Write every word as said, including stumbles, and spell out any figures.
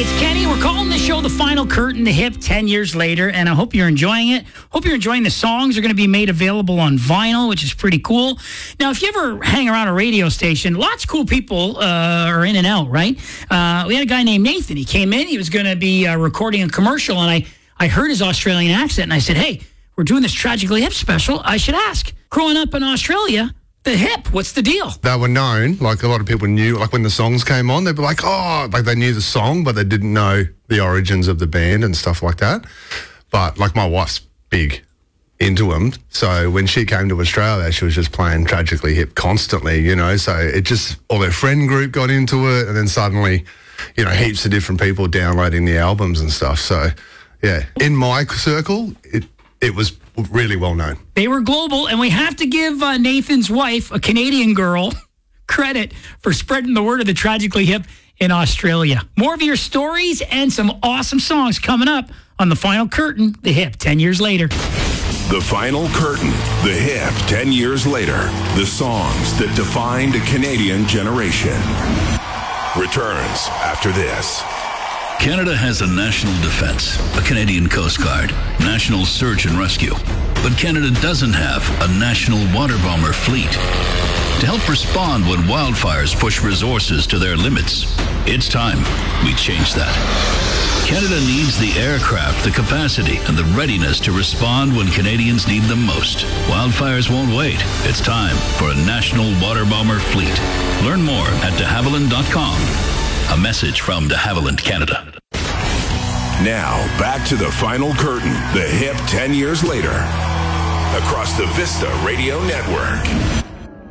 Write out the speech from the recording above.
It's Kenny. We're calling the show The Final Curtain, The Hip, ten years later, and I hope you're enjoying it. Hope you're enjoying the songs. They're going to be made available on vinyl, which is pretty cool. Now, if you ever hang around a radio station, lots of cool people uh, are in and out, right? Uh, we had a guy named Nathan. He came in. He was going to be uh, recording a commercial, and I, I heard his Australian accent, and I said, hey, we're doing this Tragically Hip special. I should ask. Growing up in Australia, the hip, what's the deal? They were known, like a lot of people knew, like when the songs came on, they'd be like, oh, like they knew the song, but they didn't know the origins of the band and stuff like that. But like my wife's big into them. So when she came to Australia, she was just playing Tragically Hip constantly, you know, so it just, all their friend group got into it, and then suddenly, you know, heaps of different people downloading the albums and stuff. So yeah, in my circle, it, it was really well known. They were global, and we have to give uh, Nathan's wife, a Canadian girl, credit for spreading the word of the Tragically Hip in Australia. More of your stories and some awesome songs coming up on The Final Curtain, The Hip, ten years later. The Final Curtain, The Hip, ten years later. The songs that defined a Canadian generation. Returns after this. Canada has a national defense, a Canadian Coast Guard, national search and rescue. But Canada doesn't have a national water bomber fleet. To help respond when wildfires push resources to their limits, it's time we change that. Canada needs the aircraft, the capacity, and the readiness to respond when Canadians need them most. Wildfires won't wait. It's time for a national water bomber fleet. Learn more at de havilland dot com. A message from de Havilland, Canada. Now, back to The Final Curtain, The Hip ten years later. Across the Vista Radio Network.